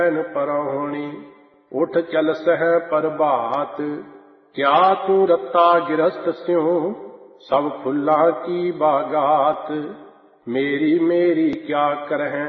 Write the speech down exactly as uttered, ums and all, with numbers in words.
परौणी उठ चल सह प्रभात। क्या तू रत्ता गिरस्त स्यों सब फुल्ला की बागात। मेरी मेरी क्या करह